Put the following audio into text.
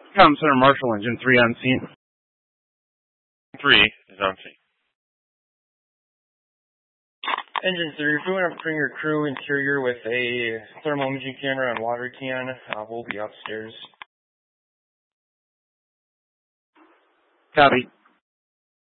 Center Marshall, Engine 3 on scene. 3 is on scene. Engine 3, if you want to bring your crew interior with a thermal imaging camera and water can, we'll be upstairs. Copy.